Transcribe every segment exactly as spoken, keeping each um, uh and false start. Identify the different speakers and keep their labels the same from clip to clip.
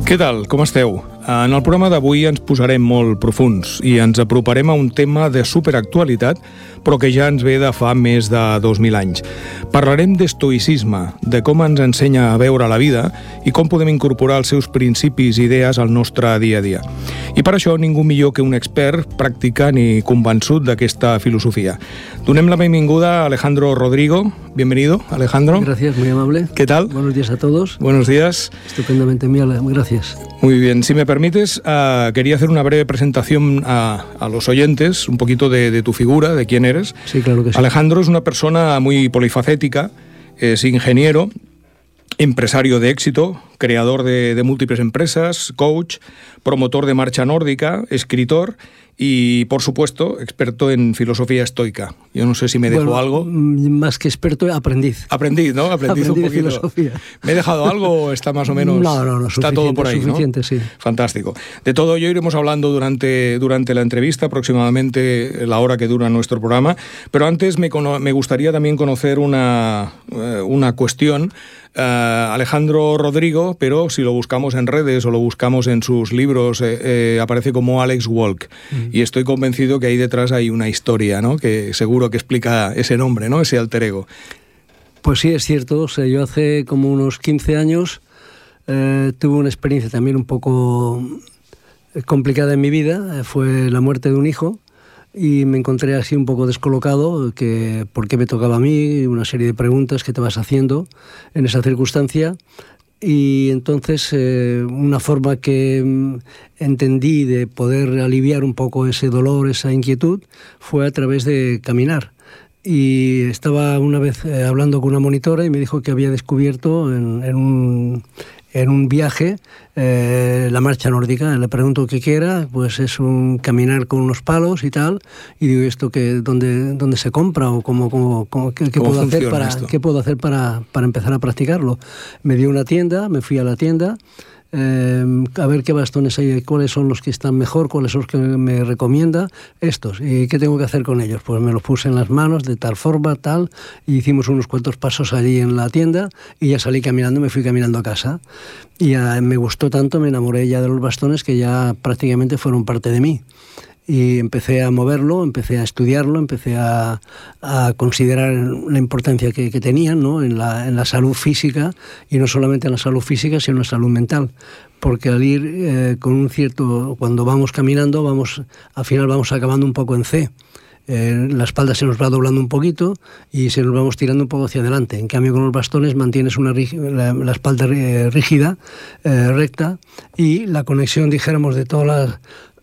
Speaker 1: Què tal? Com esteu? En el programa d'avui ens posarem molt profunds i ens aproparem a un tema de superactualitat, però que ja ens ve de fa més de dos mil anys. Parlarem d'estoïcisme, de com ens ensenya a veure la vida i com podem incorporar els seus principis i idees al nostre dia a dia. I per això ningú millor que un expert, practicant i convençut d'aquesta filosofia. Donem la benvinguda a Alejandro Rodrigo. Bienvenido, Alejandro.
Speaker 2: Gracias, muy amable.
Speaker 1: ¿Qué tal?
Speaker 2: Buenos días a todos.
Speaker 1: Buenos días.
Speaker 2: Estupendamente, muy gracias.
Speaker 1: Muy bien, si me permites, uh, quería hacer una breve presentación a, a los oyentes, un poquito de, de tu figura, de quién eres.
Speaker 2: Sí, claro que sí.
Speaker 1: Alejandro es una persona muy polifacética, es ingeniero, empresario de éxito, creador de, de múltiples empresas, coach, promotor de marcha nórdica, escritor y, por supuesto, experto en filosofía estoica. Yo no sé si me dejo
Speaker 2: bueno,
Speaker 1: algo.
Speaker 2: Más que experto, aprendiz.
Speaker 1: Aprendiz, ¿no? Aprendiz
Speaker 2: Aprendí
Speaker 1: un poquito.
Speaker 2: De filosofía.
Speaker 1: ¿Me he dejado algo o está más o menos...?
Speaker 2: No, no, no.
Speaker 1: Está todo por ahí,
Speaker 2: suficiente,
Speaker 1: ¿no?
Speaker 2: Sí.
Speaker 1: Fantástico. De todo ello iremos hablando durante, durante la entrevista, aproximadamente la hora que dura nuestro programa. Pero antes me, me gustaría también conocer una, una cuestión. Uh, Alejandro Rodrigo, pero si lo buscamos en redes o lo buscamos en sus libros, eh, eh, aparece como Alex Walk. Mm. Y estoy convencido que ahí detrás hay una historia, ¿no? Que seguro que explica ese nombre, ¿no? Ese alter ego.
Speaker 2: Pues sí, es cierto. O sea, yo hace como unos quince años eh, tuve una experiencia también un poco complicada en mi vida. Fue la muerte de un hijo. Y me encontré así un poco descolocado, que por qué me tocaba a mí, una serie de preguntas que te vas haciendo en esa circunstancia. Y entonces eh, una forma que entendí de poder aliviar un poco ese dolor, esa inquietud, fue a través de caminar. Y estaba una vez eh, hablando con una monitora y me dijo que había descubierto en, en un... en un viaje, eh, la marcha nórdica. Le pregunto qué era, pues es un caminar con unos palos y tal, y digo, ¿esto qué, dónde, dónde se compra o cómo, cómo, cómo, qué, qué, puedo hacer para, qué puedo hacer para, para empezar a practicarlo? Me dio una tienda, me fui a la tienda, Eh, a ver qué bastones hay, cuáles son los que están mejor, cuáles son los que me recomienda, estos, y qué tengo que hacer con ellos. Pues me los puse en las manos de tal forma, tal, y hicimos unos cuantos pasos allí en la tienda y ya salí caminando, me fui caminando a casa. Y ya me gustó tanto, me enamoré ya de los bastones que ya prácticamente fueron parte de mí. Y empecé a moverlo, empecé a estudiarlo, empecé a, a considerar la importancia que, que tenían, ¿no? en, la, en la salud física, y no solamente en la salud física, sino en la salud mental. Porque al ir eh, con un cierto... Cuando vamos caminando, vamos al final vamos acabando un poco en C. Eh, la espalda se nos va doblando un poquito y se nos vamos tirando un poco hacia adelante. En cambio, con los bastones mantienes una la, la espalda rígida, eh, recta, y la conexión, dijéramos, de todas las...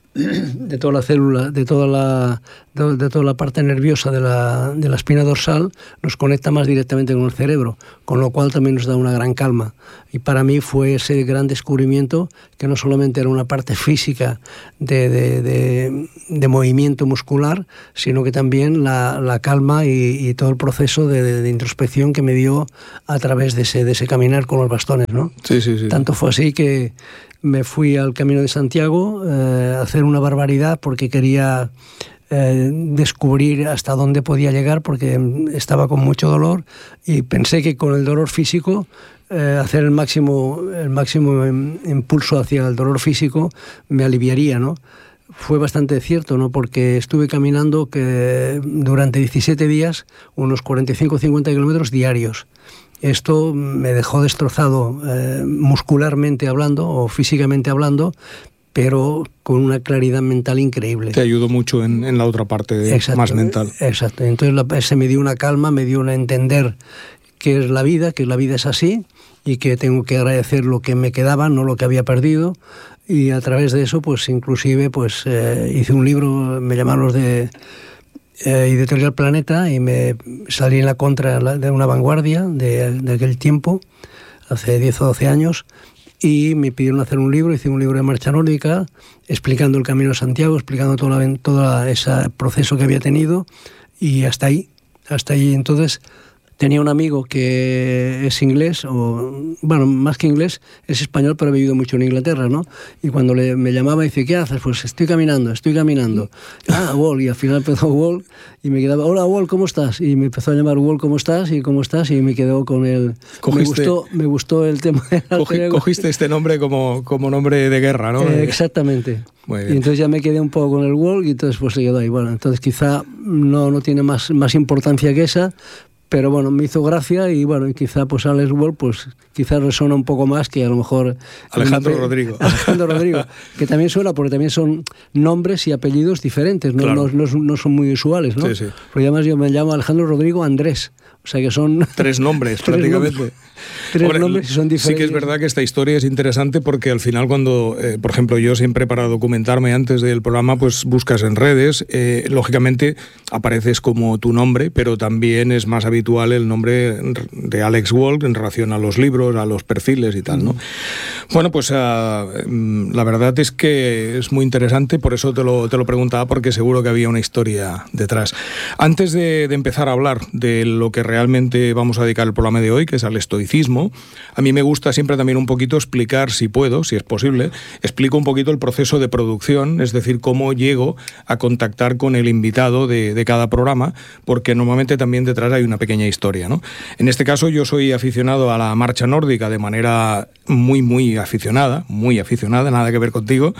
Speaker 2: de toda la célula, de toda la, de, de toda la parte nerviosa de la, de la espina dorsal, nos conecta más directamente con el cerebro, con lo cual también nos da una gran calma. Y para mí fue ese gran descubrimiento que no solamente era una parte física de, de, de, de movimiento muscular, sino que también la, la calma y, y todo el proceso de, de, de introspección que me dio a través de ese, de ese caminar con los bastones, ¿no?
Speaker 1: Sí, sí, sí.
Speaker 2: Tanto fue así que me fui al Camino de Santiago eh, a hacer una barbaridad porque quería eh, descubrir hasta dónde podía llegar, porque estaba con mucho dolor y pensé que con el dolor físico eh, hacer el máximo, el máximo impulso hacia el dolor físico me aliviaría, ¿no? Fue bastante cierto, ¿no? Porque estuve caminando que durante diecisiete días unos cuarenta y cinco a cincuenta kilómetros diarios. Esto me dejó destrozado eh, muscularmente hablando o físicamente hablando, pero con una claridad mental increíble.
Speaker 1: Te ayudó mucho en, en la otra parte de,
Speaker 2: exacto,
Speaker 1: más mental.
Speaker 2: Exacto. Entonces la, se me dio una calma, me dio un entender qué es la vida, que la vida es así y que tengo que agradecer lo que me quedaba, no lo que había perdido. Y a través de eso, pues inclusive, pues eh, hice un libro, me llamaron los de... Eh, Editorial Planeta, y me salí en la contra de una vanguardia de, de aquel tiempo, hace diez o doce años, y me pidieron hacer un libro. Hice un libro de marcha nórdica explicando el Camino de Santiago, explicando todo, la, todo ese proceso que había tenido, y hasta ahí, hasta ahí. Entonces tenía un amigo que es inglés, o bueno, más que inglés, es español, pero ha vivido mucho en Inglaterra, ¿no? Y cuando le, me llamaba y dice, ¿qué haces? Pues estoy caminando, estoy caminando. Ah, Wall, y al final empezó Wall, y me quedaba, hola Wall, ¿cómo estás? Y me empezó a llamar Wall, ¿cómo estás? Y ¿cómo estás? Y me quedó con el...
Speaker 1: Cogiste,
Speaker 2: me gustó, me gustó el tema del
Speaker 1: cogi, Cogiste este nombre como, como nombre de guerra, ¿no?
Speaker 2: Eh, exactamente.
Speaker 1: Muy bien.
Speaker 2: Y entonces ya me quedé un poco con el Wall y entonces pues se quedó ahí. Bueno, entonces quizá no, no tiene más, más importancia que esa, pero bueno, me hizo gracia y bueno, y quizá pues Alex Wall pues quizá resuena un poco más que a lo mejor...
Speaker 1: Alejandro Rodrigo.
Speaker 2: Alejandro Rodrigo, que también suena porque también son nombres y apellidos diferentes, no,
Speaker 1: claro.
Speaker 2: no, no, no son muy usuales, ¿no?
Speaker 1: Sí, sí.
Speaker 2: Porque además yo me llamo Alejandro Rodrigo Andrés, o sea que son...
Speaker 1: Tres nombres,
Speaker 2: tres
Speaker 1: prácticamente.
Speaker 2: Nombres. Tres
Speaker 1: Hombre,
Speaker 2: nombres y son diferentes.
Speaker 1: Sí que es verdad que esta historia es interesante porque al final cuando, eh, por ejemplo, yo siempre para documentarme antes del programa, pues buscas en redes, eh, lógicamente apareces como tu nombre, pero también es más habitual el nombre de Alex Wall en relación a los libros, a los perfiles y tal, ¿no? Mm. Bueno, pues uh, la verdad es que es muy interesante, por eso te lo, te lo preguntaba, porque seguro que había una historia detrás. Antes de, de empezar a hablar de lo que realmente vamos a dedicar el programa de hoy, que es al estoicismo, a mí me gusta siempre también un poquito explicar, si puedo, si es posible, explico un poquito el proceso de producción, es decir, cómo llego a contactar con el invitado de, de cada programa, porque normalmente también detrás hay una pequeña historia, ¿no? En este caso yo soy aficionado a la marcha nórdica de manera muy, muy aficionada, muy aficionada, nada que ver contigo,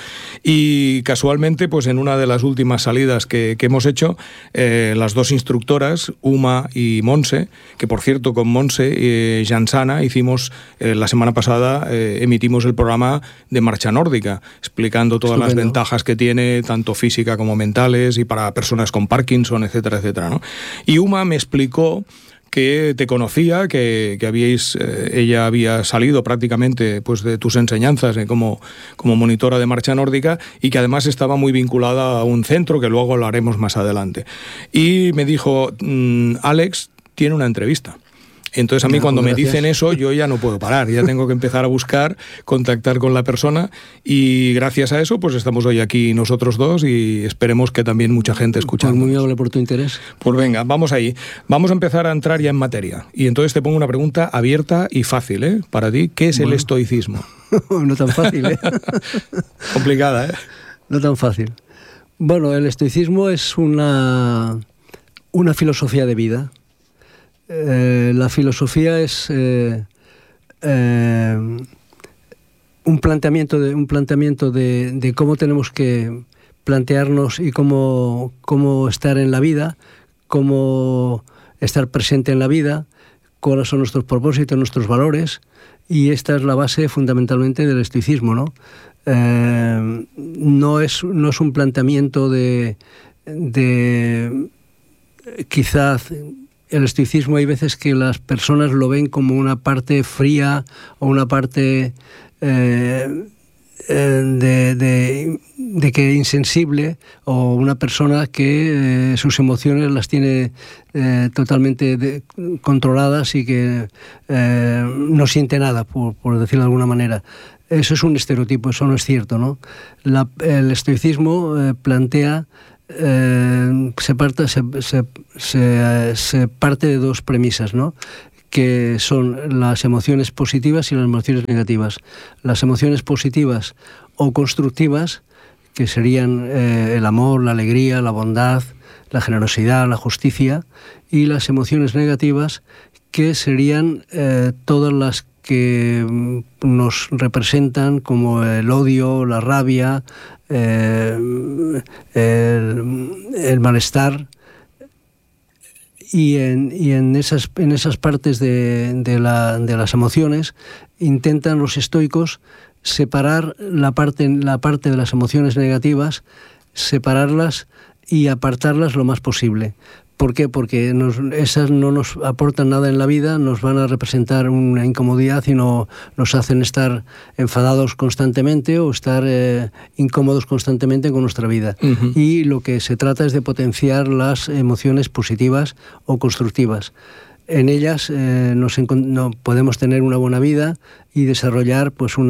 Speaker 1: y casualmente, pues en una de las últimas salidas que, que hemos hecho, eh, las dos instructoras, Uma y Monse, que por cierto con Monse eh, Jansana hicimos eh, la semana pasada, eh, emitimos el programa de marcha nórdica, explicando todas Estupendo. Las ventajas que tiene, tanto física como mentales, y para personas con Parkinson, etcétera, etcétera, ¿no? Y Uma me explicó que te conocía, que, que habíais, eh, ella había salido prácticamente pues, de tus enseñanzas eh, como, como monitora de marcha nórdica y que además estaba muy vinculada a un centro que luego hablaremos más adelante. Y me dijo, mmm, Alex tiene una entrevista. Entonces a mí no, cuando me dicen eso yo ya no puedo parar, ya tengo que empezar a buscar, contactar con la persona y gracias a eso pues estamos hoy aquí nosotros dos y esperemos que también mucha gente escuchando.
Speaker 2: Pues muy amable por tu interés.
Speaker 1: Pues venga, vamos ahí. Vamos a empezar a entrar ya en materia y entonces te pongo una pregunta abierta y fácil, ¿eh? Para ti, ¿qué es bueno. el estoicismo?
Speaker 2: No tan fácil, ¿eh?
Speaker 1: Complicada, ¿eh?
Speaker 2: No tan fácil. Bueno, el estoicismo es una, una filosofía de vida. Eh, la filosofía es eh, eh, un planteamiento, de, un planteamiento de, de cómo tenemos que plantearnos y cómo, cómo estar en la vida, cómo estar presente en la vida, cuáles son nuestros propósitos, nuestros valores, y esta es la base fundamentalmente del estoicismo, ¿no? Eh, no es, no es un planteamiento de, de quizás... El estoicismo hay veces que las personas lo ven como una parte fría o una parte eh, de, de, de que insensible o una persona que eh, sus emociones las tiene eh, totalmente de, controladas y que eh, no siente nada, por, por decirlo de alguna manera. Eso es un estereotipo, eso no es cierto, ¿no? La, el estoicismo eh, plantea Eh, se, parte, se, se, se, se parte de dos premisas, ¿no? Que son las emociones positivas y las emociones negativas. Las emociones positivas o constructivas, que serían eh, el amor, la alegría, la bondad, la generosidad, la justicia, y las emociones negativas, que serían eh, todas las que nos representan como el odio, la rabia, eh, el, el malestar, y en, y en, esas, en esas partes de, de, la, de las emociones intentan los estoicos separar la parte, la parte de las emociones negativas, separarlas y apartarlas lo más posible. ¿Por qué? Porque nos, esas no nos aportan nada en la vida, nos van a representar una incomodidad y no, nos hacen estar enfadados constantemente o estar eh, incómodos constantemente con nuestra vida. Uh-huh. Y lo que se trata es de potenciar las emociones positivas o constructivas. En ellas eh, nos no, podemos tener una buena vida y desarrollar pues unas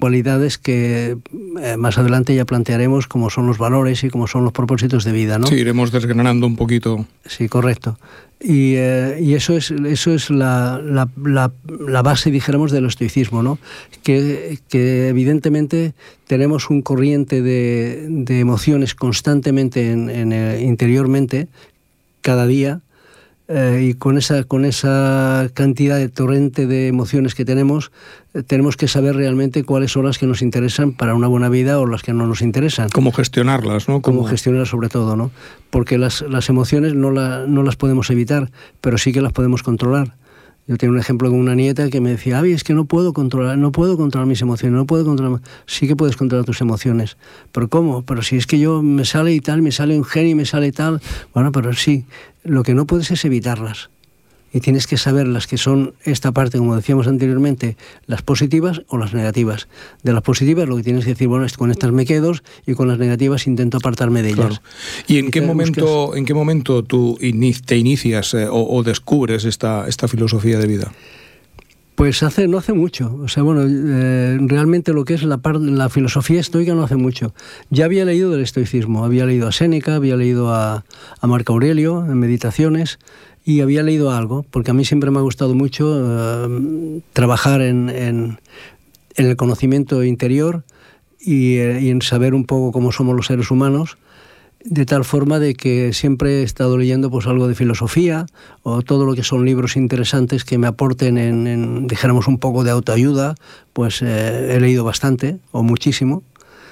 Speaker 2: cualidades que eh, más adelante ya plantearemos, como son los valores y como son los propósitos de vida, ¿no?
Speaker 1: Sí, iremos desgranando un poquito.
Speaker 2: Sí, correcto. Y, eh, y eso es, eso es la, la, la, la base, dijéramos, del estoicismo, ¿no? Que, que evidentemente tenemos un corriente de, de emociones constantemente en, en el, interiormente, cada día, eh, y con esa, con esa cantidad de torrente de emociones que tenemos, eh, tenemos que saber realmente cuáles son las que nos interesan para una buena vida o las que no nos interesan.
Speaker 1: Cómo gestionarlas, ¿no?
Speaker 2: Cómo, Cómo gestionarlas sobre todo, ¿no? Porque las, las emociones no, la, no las podemos evitar, pero sí que las podemos controlar. Yo tengo un ejemplo con una nieta que me decía, Avi, es que no puedo controlar, no puedo controlar mis emociones, no puedo controlar... Sí que puedes controlar tus emociones. ¿Pero cómo? Pero si es que yo me sale y tal, me sale un genio y me sale tal... Bueno, pero sí, lo que no puedes es evitarlas. Y tienes que saber las que son esta parte, como decíamos anteriormente, las positivas o las negativas. De las positivas lo que tienes que decir, bueno, con estas me quedo, y con las negativas intento apartarme de ellas.
Speaker 1: Claro. ¿Y en, y qué momento, buscas... en qué momento tú te inicias eh, o, o descubres esta, esta filosofía de vida?
Speaker 2: Pues hace, no hace mucho. O sea, bueno, eh, realmente lo que es la, parte, la filosofía estoica no hace mucho. Ya había leído del estoicismo, había leído a Séneca, había leído a, a Marco Aurelio en Meditaciones, y había leído algo, porque a mí siempre me ha gustado mucho uh, trabajar en, en, en el conocimiento interior y, eh, y en saber un poco cómo somos los seres humanos, de tal forma de que siempre he estado leyendo pues algo de filosofía o todo lo que son libros interesantes que me aporten en, en dijéramos, un poco de autoayuda, pues eh, he leído bastante o muchísimo,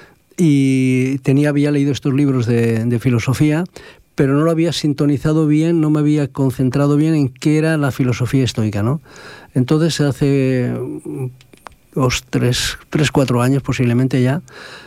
Speaker 2: y tenía, había leído estos libros de, de filosofía, pero no lo había sintonizado bien, no me había concentrado bien en qué era la filosofía estoica, ¿no? Entonces, hace dos, tres, tres, cuatro años posiblemente ya,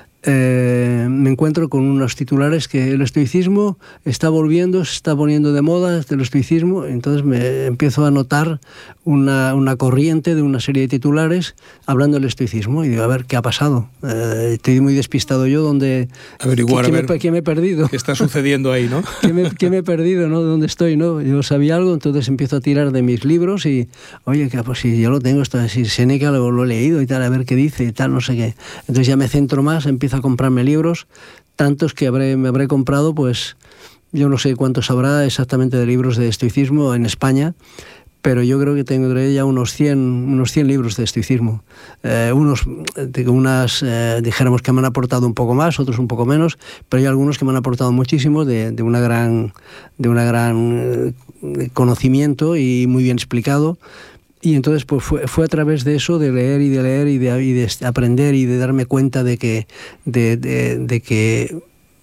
Speaker 2: eh, me encuentro con unos titulares que el estoicismo está volviendo, se está poniendo de moda, el estoicismo. Entonces me empiezo a notar una, una corriente de una serie de titulares hablando del estoicismo y digo, a ver, ¿qué ha pasado? Eh, estoy muy despistado yo, donde
Speaker 1: averiguar,
Speaker 2: ¿qué, qué,
Speaker 1: a ver,
Speaker 2: me, ¿qué me he perdido?
Speaker 1: ¿Qué está sucediendo ahí, no?
Speaker 2: ¿Qué me, qué me he perdido, no? ¿Dónde estoy, no? Yo sabía algo, entonces empiezo a tirar de mis libros y, oye, que, pues si yo lo tengo, esto, si Séneca lo, lo he leído y tal, a ver qué dice y tal, no sé qué. Entonces ya me centro más, empiezo a comprarme libros, tantos que habré, me habré comprado, pues yo no sé cuántos habrá exactamente de libros de estoicismo en España, pero yo creo que tendré ya unos cien, unos cien libros de estoicismo. Eh, unos, unas, eh, dijéramos que me han aportado un poco más, otros un poco menos, pero hay algunos que me han aportado muchísimo, de, de una gran, de una gran eh, conocimiento y muy bien explicado. Y entonces pues fue, fue a través de eso, de leer y de leer y de, y de aprender y de darme cuenta de que, de, de, de que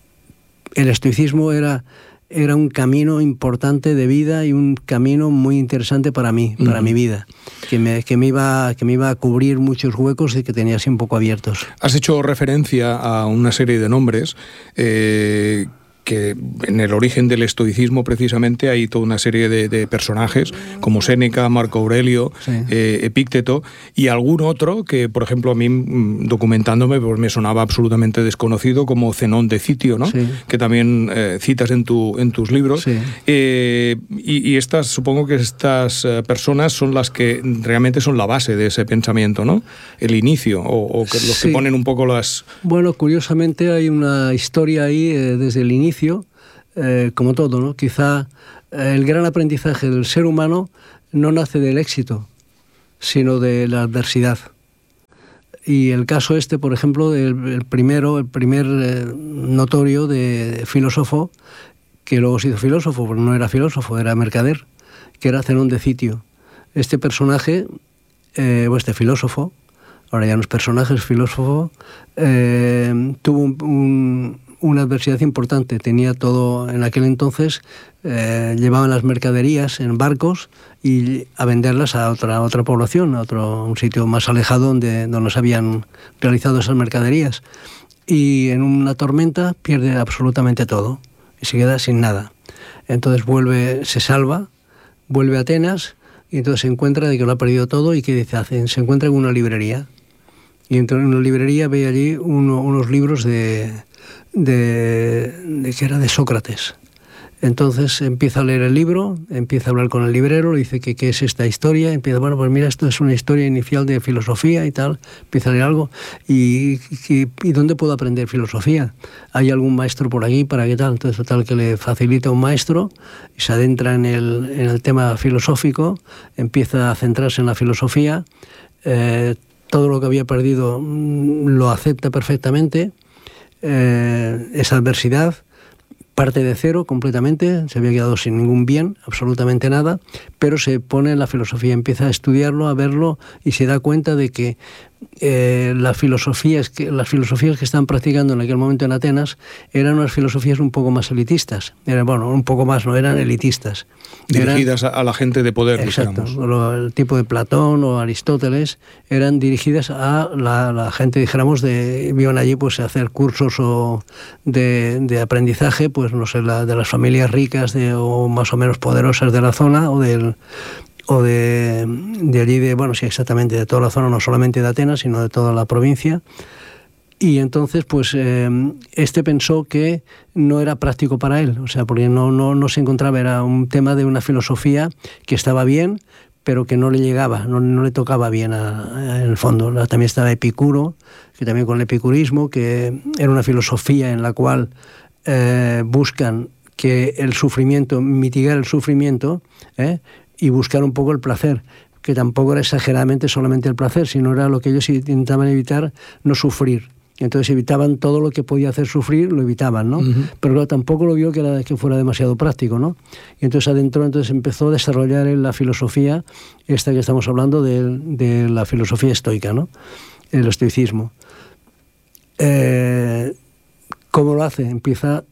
Speaker 2: el estoicismo era, era un camino importante de vida y un camino muy interesante para mí, para mm. mi vida, que me, que, me iba, que me iba a cubrir muchos huecos y que tenía así un poco abiertos.
Speaker 1: Has hecho referencia a una serie de nombres eh, que en el origen del estoicismo precisamente hay toda una serie de, de personajes como Séneca, Marco Aurelio, sí. eh, Epícteto y algún otro que, por ejemplo, a mí documentándome pues me sonaba absolutamente desconocido, como Zenón de Citio, ¿no? Sí. Que también eh, citas en, tu, en tus libros. Sí. Eh, y, y estas, supongo que estas eh, personas son las que realmente son la base de ese pensamiento, ¿no? El inicio, o, o que los sí. que ponen un poco las...
Speaker 2: Bueno, curiosamente hay una historia ahí eh, desde el inicio. Eh, como todo, ¿no? Quizá eh, el gran aprendizaje del ser humano no nace del éxito, sino de la adversidad. Y el caso este, por ejemplo, el, el primero, el primer eh, notorio de filósofo, que luego se hizo filósofo, porque no era filósofo, era mercader, que era Zenón de Citio. Este personaje, eh, o este filósofo, ahora ya no es personaje, es filósofo, eh, tuvo un, un una adversidad importante. Tenía todo, en aquel entonces, eh, llevaban las mercaderías en barcos y a venderlas a otra, a otra población, a otro, un sitio más alejado donde, donde se habían realizado esas mercaderías. Y en una tormenta pierde absolutamente todo y se queda sin nada. Entonces vuelve, se salva, vuelve a Atenas y entonces se encuentra de que lo ha perdido todo y ¿qué dice? Hace, se encuentra en una librería. Y entonces en una librería ve allí uno, unos libros de... De, de que era de Sócrates. Entonces empieza a leer el libro, empieza a hablar con el librero, le dice que qué es esta historia, empieza, bueno, pues mira, esto es una historia inicial de filosofía y tal, empieza a leer algo, y, y, y ¿dónde puedo aprender filosofía? ¿Hay algún maestro por aquí para qué tal? Entonces total que le facilita un maestro, y se adentra en el, en el tema filosófico, empieza a centrarse en la filosofía, eh, todo lo que había perdido lo acepta perfectamente, eh, esa adversidad, parte de cero completamente, se había quedado sin ningún bien, absolutamente nada, pero se pone en la filosofía, empieza a estudiarlo, a verlo y se da cuenta de que eh, las filosofías que las filosofías que están practicando en aquel momento en Atenas eran unas filosofías un poco más elitistas, eran, bueno, un poco más, no eran elitistas.
Speaker 1: Dirigidas eran, a la gente de poder,
Speaker 2: exacto,
Speaker 1: dijéramos.
Speaker 2: Lo, el tipo de Platón o Aristóteles eran dirigidas a la, la gente, dijéramos, de iban allí pues a hacer cursos o de, de aprendizaje, pues no sé, la, de las familias ricas de, o más o menos poderosas de la zona o del o de, de allí, de bueno, sí, exactamente, de toda la zona, no solamente de Atenas, sino de toda la provincia. Y entonces, pues, eh, este pensó que no era práctico para él, o sea, porque no, no, no se encontraba, era un tema de una filosofía que estaba bien, pero que no le llegaba, no, no le tocaba bien a, a, en el fondo. También estaba Epicuro, que también con el epicurismo, que era una filosofía en la cual eh, buscan que el sufrimiento, mitigar el sufrimiento, ¿eh? y buscar un poco el placer, que tampoco era exageradamente solamente el placer, sino era lo que ellos intentaban evitar, no sufrir. Entonces evitaban todo lo que podía hacer sufrir, lo evitaban, ¿no? Uh-huh. Pero claro, tampoco lo vio que, era, que fuera demasiado práctico, ¿no? Y entonces adentro entonces empezó a desarrollar en la filosofía, esta que estamos hablando, de, de la filosofía estoica, ¿no? El estoicismo. Eh, ¿Cómo lo hace? Empieza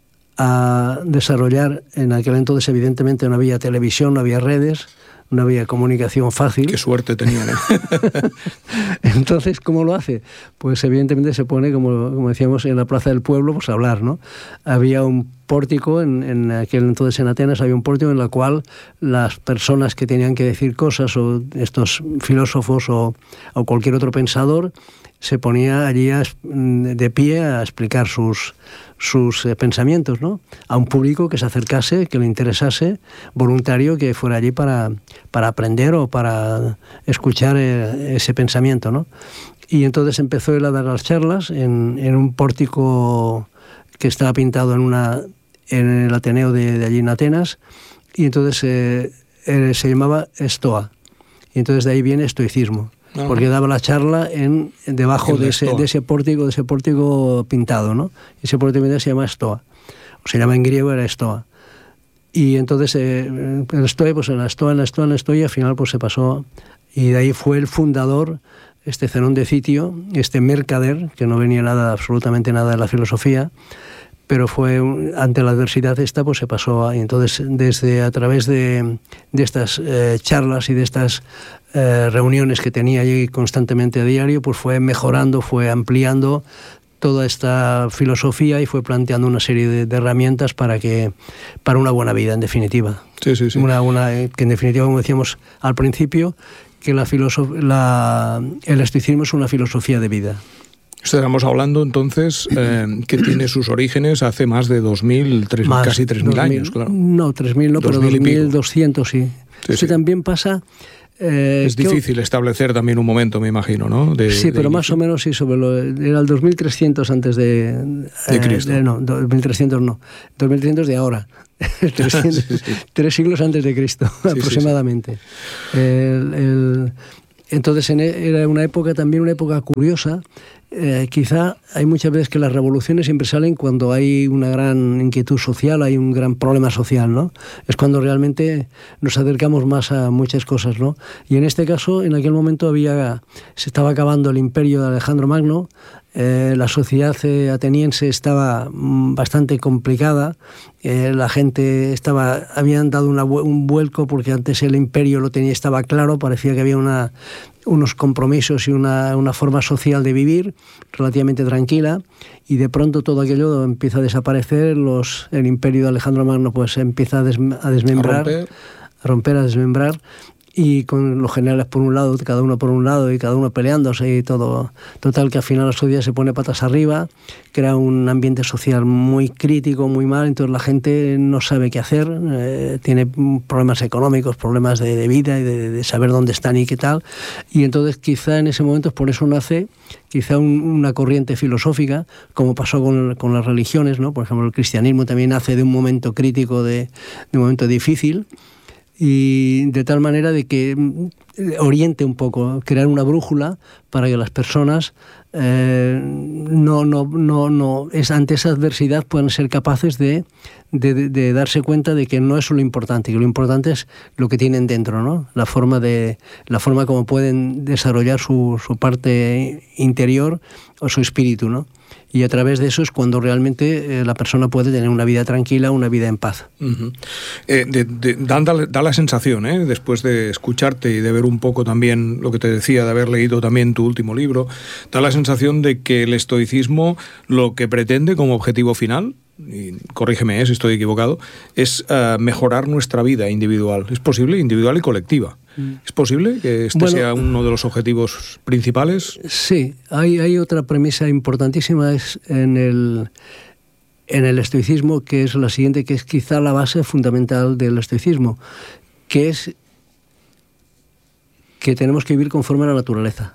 Speaker 2: a desarrollar, en aquel entonces evidentemente no había televisión, no había redes, no había comunicación fácil.
Speaker 1: Qué suerte tenían, ¿eh?
Speaker 2: Entonces, ¿cómo lo hace? Pues evidentemente se pone, como, como decíamos, en la plaza del pueblo, pues a hablar, ¿no? Había un pórtico, en, en aquel entonces en Atenas había un pórtico en el cual las personas que tenían que decir cosas, o estos filósofos o, o cualquier otro pensador, se ponía allí a, de pie a explicar sus, sus eh, pensamientos, ¿no? A un público que se acercase, que le interesase, voluntario que fuera allí para, para aprender o para escuchar eh, ese pensamiento, ¿no? Y entonces empezó él a dar las charlas en, en un pórtico que estaba pintado en, una, en el Ateneo de, de allí en Atenas, y entonces eh, eh, se llamaba Estoa, y entonces de ahí viene estoicismo. Uh-huh. Porque daba la charla en debajo de ese, de ese pórtico, de ese pórtico pintado, ¿no? Ese pórtico pintado se llama Estoa, o se llama en griego era Estoa. Y entonces eh, el Estoa, pues en la Estoa, en la Estoa, en la Estoa, y al final pues se pasó, y de ahí fue el fundador, este Zenón de Citio, este mercader, que no venía nada, absolutamente nada de la filosofía, pero fue ante la adversidad esta, pues se pasó a, y entonces desde a través de, de estas eh, charlas y de estas eh, reuniones que tenía allí constantemente a diario, pues fue mejorando, fue ampliando toda esta filosofía y fue planteando una serie de, de herramientas para que para una buena vida, en definitiva.
Speaker 1: Sí, sí, sí.
Speaker 2: Una, una, que en definitiva, como decíamos al principio, que la filosof- la, el estoicismo es una filosofía de vida.
Speaker 1: Estamos hablando entonces eh, que tiene sus orígenes hace más de dos mil, tres, más, casi tres mil años, claro.
Speaker 2: No, tres mil no, pero dos mil doscientos sí. Sí, sí. También pasa...
Speaker 1: Eh, es difícil que, establecer también un momento, me imagino, ¿no? De,
Speaker 2: sí, pero de más o menos sí, sobre lo, era el dos mil trescientos antes de...
Speaker 1: De eh, Cristo.
Speaker 2: De, no, dos mil trescientos no, dos mil trescientos de ahora. trescientos, sí, sí. Tres siglos antes de Cristo, sí, aproximadamente. Sí, sí. El, el, entonces en, era una época, también una época curiosa. Eh, quizá hay muchas veces que las revoluciones siempre salen cuando hay una gran inquietud social, hay un gran problema social, ¿no? Es cuando realmente nos acercamos más a muchas cosas, ¿no? Y en este caso, en aquel momento había, se estaba acabando el imperio de Alejandro Magno, eh, la sociedad eh, ateniense estaba mm, bastante complicada, eh, la gente estaba, habían dado una, un vuelco porque antes el imperio lo tenía, estaba claro, parecía que había una... unos compromisos y una, una forma social de vivir relativamente tranquila, y de pronto todo aquello empieza a desaparecer, los, el imperio de Alejandro Magno pues empieza a, des, a desmembrar, a romper. a romper, a desmembrar, y con los generales por un lado, cada uno por un lado y cada uno peleándose y todo. Total que al final la sociedad se pone patas arriba, crea un ambiente social muy crítico, muy mal, entonces la gente no sabe qué hacer, eh, tiene problemas económicos, problemas de, de vida y de, de saber dónde están y qué tal, y entonces quizá en ese momento por eso nace quizá un, una corriente filosófica, como pasó con, con las religiones, ¿no? Por ejemplo, el cristianismo también nace de un momento crítico, de, de un momento difícil, y de tal manera de que oriente un poco, crear una brújula para que las personas eh, no, no, no, no, es, ante esa adversidad puedan ser capaces de, de, de darse cuenta de que no es lo importante, que lo importante es lo que tienen dentro, ¿no? La forma de, la forma como pueden desarrollar su, su parte interior o su espíritu, ¿no? Y a través de eso es cuando realmente eh, la persona puede tener una vida tranquila, una vida en paz.
Speaker 1: Uh-huh. eh, de, de, da, da la sensación, ¿eh? Después de escucharte y de ver un poco también lo que te decía, de haber leído también tu último libro, da la sensación de que el estoicismo lo que pretende como objetivo final, y corrígeme eh, si estoy equivocado, es uh, mejorar nuestra vida individual. ¿Es posible? Individual y colectiva. ¿Es posible que este bueno, sea uno de los objetivos principales?
Speaker 2: Sí, hay, hay otra premisa importantísima es en el, en el estoicismo, que es la siguiente, que es quizá la base fundamental del estoicismo, que es que tenemos que vivir conforme a la naturaleza.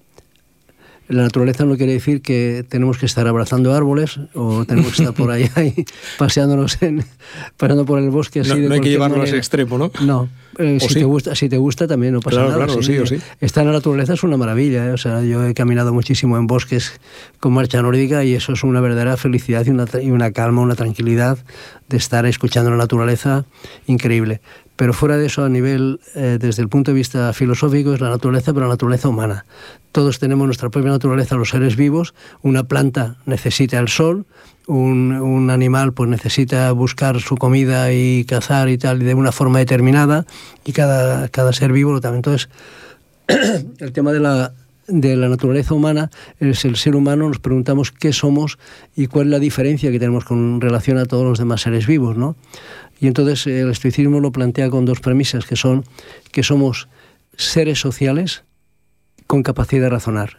Speaker 2: La naturaleza no quiere decir que tenemos que estar abrazando árboles o tenemos que estar por allá y paseándonos en, paseando por el bosque así.
Speaker 1: No,
Speaker 2: de
Speaker 1: no hay que llevarlo
Speaker 2: manera.
Speaker 1: a ese extremo, ¿no?
Speaker 2: No, eh, si,
Speaker 1: sí?
Speaker 2: te gusta, si te gusta también no pasa
Speaker 1: claro,
Speaker 2: nada.
Speaker 1: Claro,
Speaker 2: sí,
Speaker 1: sí, o sí.
Speaker 2: Estar en la naturaleza es una maravilla, ¿eh? O sea, yo he caminado muchísimo en bosques con marcha nórdica y eso es una verdadera felicidad y una, y una calma, una tranquilidad de estar escuchando la naturaleza increíble. Pero fuera de eso, a nivel, eh, desde el punto de vista filosófico, es la naturaleza, pero la naturaleza humana. Todos tenemos nuestra propia naturaleza, los seres vivos. Una planta necesita el sol, un, un animal pues necesita buscar su comida y cazar y tal, de una forma determinada, y cada, cada ser vivo lo también. Entonces, el tema de la, de la naturaleza humana es el ser humano, nos preguntamos qué somos y cuál es la diferencia que tenemos con relación a todos los demás seres vivos, ¿no? Y entonces el estoicismo lo plantea con dos premisas, que son que somos seres sociales con capacidad de razonar.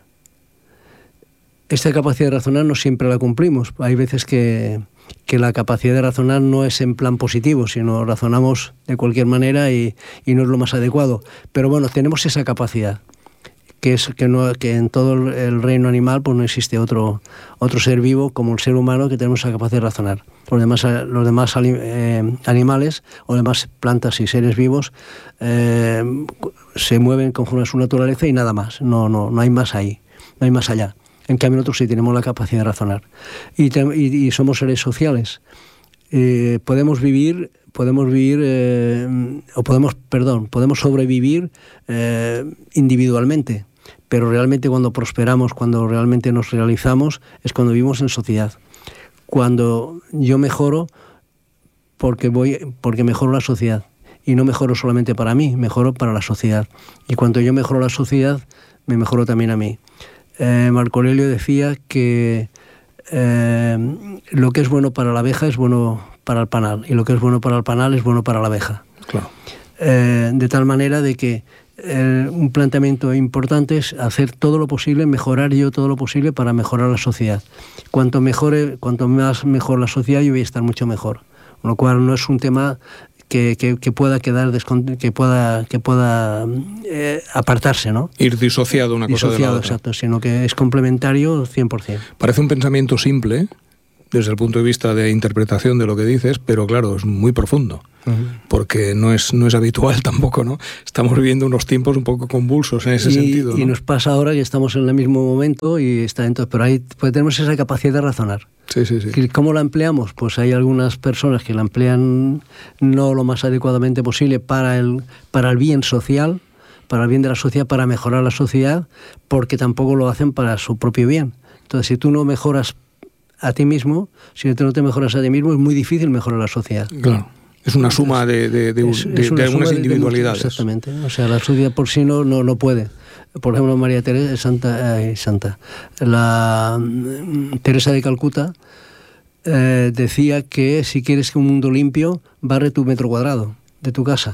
Speaker 2: Esta capacidad de razonar no siempre la cumplimos. Hay veces que, que la capacidad de razonar no es en plan positivo, sino razonamos de cualquier manera y, y no es lo más adecuado. Pero bueno, tenemos esa capacidad, que es que, no, que en todo el reino animal pues no existe otro, otro ser vivo como el ser humano que tenemos esa capacidad de razonar. Los demás, los demás eh, animales o demás plantas y seres vivos eh, se mueven conforme a su naturaleza y nada más. No, no, no hay más ahí, no hay más allá. En cambio nosotros sí tenemos la capacidad de razonar y, te, y, y somos seres sociales. Eh, podemos vivir, podemos vivir eh, o podemos, perdón, podemos sobrevivir eh, individualmente. Pero realmente cuando prosperamos, cuando realmente nos realizamos, es cuando vivimos en sociedad. Cuando yo mejoro porque voy, porque mejoro la sociedad. Y no mejoro solamente para mí, mejoro para la sociedad. Y cuando yo mejoro la sociedad, me mejoro también a mí. Eh, Marco Aurelio decía que eh, lo que es bueno para la abeja es bueno para el panal. Y lo que es bueno para el panal es bueno para la abeja.
Speaker 1: Claro.
Speaker 2: Eh, de tal manera de que Eh, un planteamiento importante es hacer todo lo posible, mejorar yo todo lo posible para mejorar la sociedad. Cuanto mejore, cuanto más mejor la sociedad, yo voy a estar mucho mejor. Con lo cual no es un tema que, que, que pueda quedar descont- que pueda que pueda eh, apartarse, ¿no?
Speaker 1: Ir disociado una cosa
Speaker 2: disociado,
Speaker 1: de la otra.
Speaker 2: Exacto, sino que es complementario cien por ciento.
Speaker 1: Parece un pensamiento simple desde el punto de vista de interpretación de lo que dices, pero claro, es muy profundo. Uh-huh. Porque no es, no es habitual tampoco, ¿no? Estamos viviendo unos tiempos un poco convulsos en ese
Speaker 2: y,
Speaker 1: sentido, ¿no?
Speaker 2: Y nos pasa ahora que estamos en el mismo momento y está entonces, pero ahí pues tenemos esa capacidad de razonar.
Speaker 1: Sí, sí, sí.
Speaker 2: ¿Cómo la empleamos? Pues hay algunas personas que la emplean no lo más adecuadamente posible para el, para el bien social, para el bien de la sociedad, para mejorar la sociedad, porque tampoco lo hacen para su propio bien. Entonces, si tú no mejoras a ti mismo, si tú no te mejoras a ti mismo, es muy difícil mejorar la sociedad.
Speaker 1: Claro. Es una suma de, de, de, es, de, es de algunas de, individualidades.
Speaker 2: De, de, exactamente. O sea, la sociedad por sí no, no, no puede. Por ejemplo, María Teresa, Santa, eh, Santa, la mm, Teresa de Calcuta eh, decía que si quieres un mundo limpio, barre tu metro cuadrado de tu casa.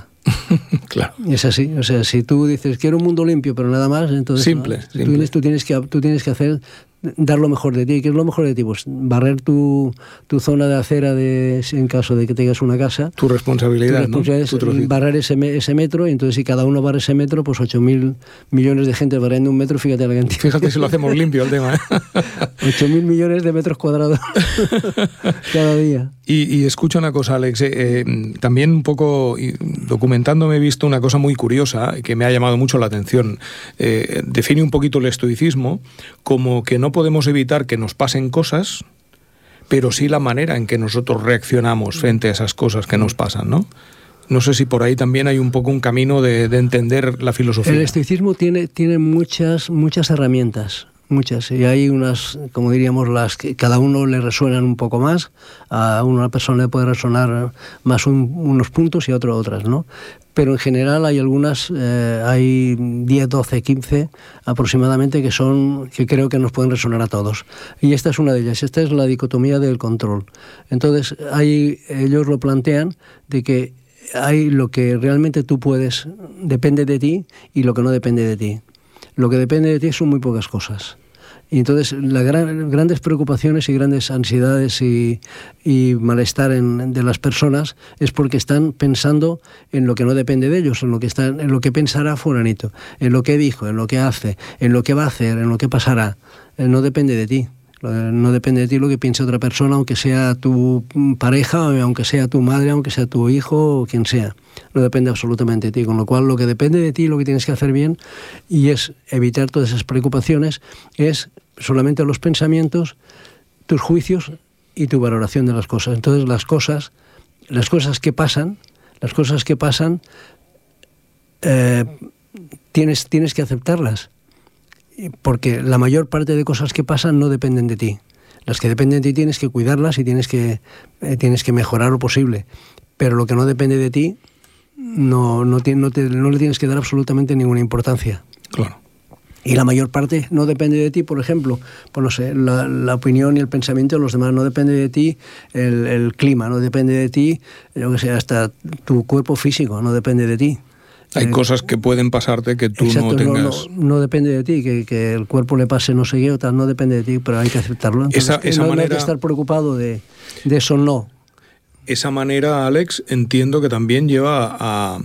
Speaker 1: Claro.
Speaker 2: Es así, o sea, si tú dices quiero un mundo limpio, pero nada más, entonces
Speaker 1: simple,
Speaker 2: no,
Speaker 1: simple.
Speaker 2: Tú, tienes, tú, tienes que, tú tienes que hacer, dar lo mejor de ti. ¿Qué es lo mejor de ti? Pues barrer tu, tu zona de acera de, en caso de que tengas una casa.
Speaker 1: Tu responsabilidad,
Speaker 2: tu responsabilidad
Speaker 1: ¿no?
Speaker 2: es barrer ese, ese metro, y entonces si cada uno barre ese metro, pues ocho mil millones de gente barriendo un metro, fíjate la cantidad.
Speaker 1: Fíjate si lo hacemos limpio el tema.
Speaker 2: ocho mil millones de metros cuadrados cada día.
Speaker 1: Y, y escucha una cosa, Alex, eh, eh, también un poco documentándome he visto una cosa muy curiosa que me ha llamado mucho la atención. Eh, define un poquito el estoicismo como que no podemos evitar que nos pasen cosas, pero sí la manera en que nosotros reaccionamos frente a esas cosas que nos pasan, ¿no? No sé si por ahí también hay un poco un camino de, de entender la filosofía.
Speaker 2: El estoicismo tiene, tiene muchas, muchas herramientas. Muchas, y hay unas, como diríamos, las que cada uno le resuenan un poco más, a una persona le puede resonar más un, unos puntos y a otro otras, ¿no? Pero en general hay algunas, eh, hay diez, doce, quince aproximadamente que son, que creo que nos pueden resonar a todos. Y esta es una de ellas, esta es la dicotomía del control. Entonces, ahí ellos lo plantean de que hay lo que realmente tú puedes, depende de ti, y lo que no depende de ti. Lo que depende de ti son muy pocas cosas. Y entonces las gran, grandes preocupaciones y grandes ansiedades y, y malestar en, de las personas es porque están pensando en lo que no depende de ellos, en lo que están, en lo que pensará fulanito, en lo que dijo, en lo que hace, en lo que va a hacer, en lo que pasará. No depende de ti. No depende de ti lo que piense otra persona, aunque sea tu pareja, aunque sea tu madre, aunque sea tu hijo o quien sea. No depende absolutamente de ti, con lo cual lo que depende de ti, lo que tienes que hacer bien, y es evitar todas esas preocupaciones, es solamente los pensamientos, tus juicios y tu valoración de las cosas. Entonces las cosas, las cosas que pasan, las cosas que pasan, eh, tienes, tienes que aceptarlas. Porque la mayor parte de cosas que pasan no dependen de ti. Las que dependen de ti tienes que cuidarlas y tienes que, eh, tienes que mejorar lo posible. Pero lo que no depende de ti no, no, te, no, te, no le tienes que dar absolutamente ninguna importancia.
Speaker 1: Claro.
Speaker 2: Y la mayor parte no depende de ti, por ejemplo, pues no sé, la, la opinión y el pensamiento de los demás, no depende de ti el, el clima, no depende de ti, yo que sé, hasta tu cuerpo físico, no depende de ti.
Speaker 1: Hay eh, cosas que pueden pasarte que tú exacto, no tengas...
Speaker 2: No, no, no depende de ti, que, que el cuerpo le pase no sé qué o tal, no depende de ti, pero hay que aceptarlo. Entonces,
Speaker 1: esa, esa
Speaker 2: no,
Speaker 1: manera...
Speaker 2: no hay que estar preocupado de, de eso, no.
Speaker 1: Esa manera, Alex, entiendo que también lleva a,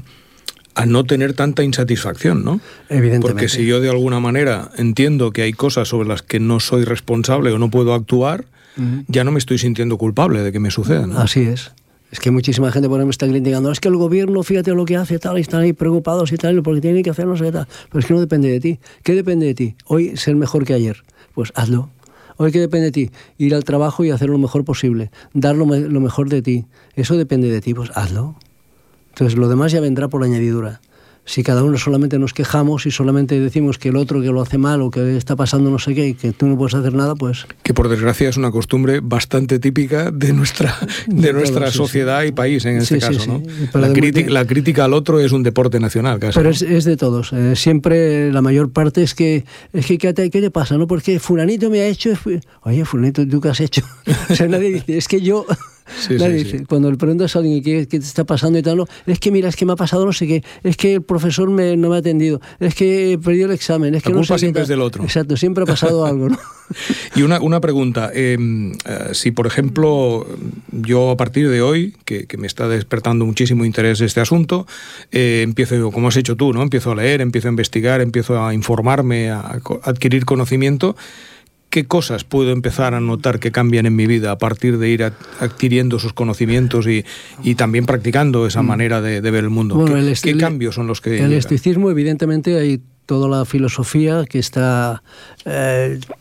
Speaker 1: a no tener tanta insatisfacción, ¿no?
Speaker 2: Evidentemente.
Speaker 1: Porque si yo de alguna manera entiendo que hay cosas sobre las que no soy responsable o no puedo actuar, uh-huh. ya no me estoy sintiendo culpable de que me sucedan, ¿no?
Speaker 2: Así es. Es que muchísima gente por ejemplo está criticando, es que el gobierno, fíjate lo que hace, tal, y están ahí preocupados y tal, porque tienen que hacer no sé qué tal. Pero es que no depende de ti. ¿Qué depende de ti? Hoy ser mejor que ayer. Pues hazlo. Hoy, ¿qué depende de ti? Ir al trabajo y hacer lo mejor posible. Dar lo, me- lo mejor de ti. Eso depende de ti, pues hazlo. Entonces lo demás ya vendrá por añadidura. Si cada uno solamente nos quejamos y solamente decimos que el otro que lo hace mal o que está pasando no sé qué y que tú no puedes hacer nada, pues...
Speaker 1: Que por desgracia es una costumbre bastante típica de nuestra, de nuestra
Speaker 2: claro, sí,
Speaker 1: sociedad
Speaker 2: sí.
Speaker 1: y país en este
Speaker 2: sí,
Speaker 1: caso,
Speaker 2: sí,
Speaker 1: ¿no?
Speaker 2: Sí.
Speaker 1: La,
Speaker 2: de
Speaker 1: crítica,
Speaker 2: muy...
Speaker 1: la crítica al otro es un deporte nacional casi.
Speaker 2: Pero es, es de todos. Eh, siempre la mayor parte es que, es que ¿qué te, qué te pasa? ¿No? Porque fulanito me ha hecho... Oye, fulanito, ¿tú qué has hecho? O sea, nadie dice, es que yo...
Speaker 1: Sí,
Speaker 2: Nadie
Speaker 1: sí,
Speaker 2: dice,
Speaker 1: sí.
Speaker 2: cuando le preguntas a alguien qué, qué te está pasando y tal, no, es que mira, es que me ha pasado no sé qué, es que el profesor me, no me ha atendido, es que he perdido el examen, es que
Speaker 1: la
Speaker 2: no
Speaker 1: culpa
Speaker 2: sé
Speaker 1: siempre
Speaker 2: qué
Speaker 1: es del otro.
Speaker 2: Exacto, siempre ha pasado algo, ¿no?
Speaker 1: Y una, una pregunta, eh, eh, si por ejemplo yo a partir de hoy, que, que me está despertando muchísimo interés este asunto, eh, empiezo, como has hecho tú, ¿no? Empiezo a leer, empiezo a investigar, empiezo a informarme, a adquirir conocimiento. ¿Qué cosas puedo empezar a notar que cambian en mi vida a partir de ir adquiriendo esos conocimientos y, y también practicando esa manera de, de ver el mundo?
Speaker 2: Bueno,
Speaker 1: ¿Qué,
Speaker 2: el esti-
Speaker 1: ¿Qué cambios son los que
Speaker 2: El
Speaker 1: llegan?
Speaker 2: estoicismo, evidentemente, hay toda la filosofía que está eh,